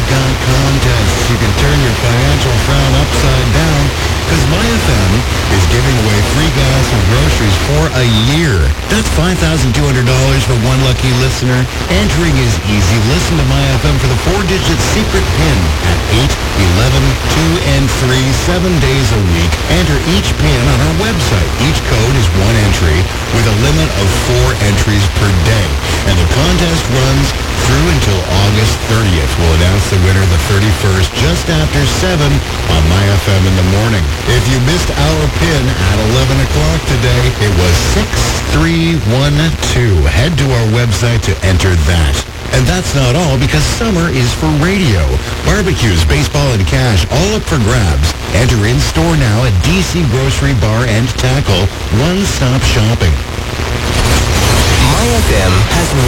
we've got contests. You can turn your financial frown upside down because MyFM is giving away free gas and groceries for a year. That's $5,200 for one lucky listener. Entering is easy. Listen to MyFM for the 4-digit secret PIN at 8, 11, 2, and 3, 7 days a week. Enter each PIN on our website. Each code is one entry with a limit of 4 entries per day. And the contest runs through until August 30th. We'll announce the winner the 31st, just after 7 on MyFM in the morning. If you missed our PIN at 11 o'clock today, it was 6312. Head to our website to enter that. And that's not all, because summer is for radio. Barbecues, baseball, and cash, all up for grabs. Enter in-store now at DC Grocery Bar and Tackle. One-stop shopping. MyFM